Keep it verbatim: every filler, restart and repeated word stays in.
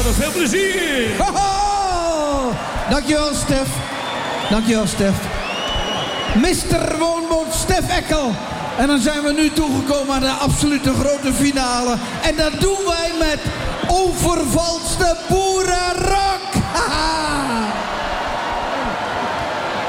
nog veel plezier. Hoho! Dankjewel, Stef. Dankjewel, Stef. mister Woonboot, Stef Eckel. En dan zijn we nu toegekomen aan de absolute grote finale. En dat doen wij met Overvalste Boer.